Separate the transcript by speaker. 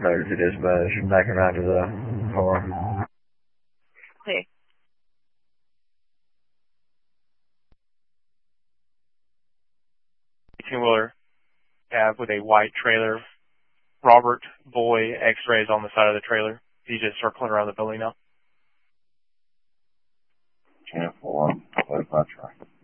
Speaker 1: notice it is, but she's back around to the car.
Speaker 2: Okay.
Speaker 3: 18-wheeler cab with a white trailer. Robert Boy X-rays on the side of the trailer. He's just circling around the building now.
Speaker 1: 10-4, close by track.